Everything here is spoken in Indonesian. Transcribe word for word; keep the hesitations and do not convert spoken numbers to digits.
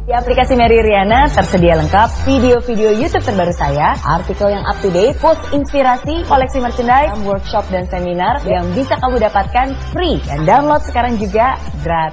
Di aplikasi Mary Riana tersedia lengkap video-video YouTube terbaru saya, artikel yang up to date, post inspirasi, koleksi merchandise, workshop dan seminar yang bisa kamu dapatkan free. Dan download sekarang juga gratis.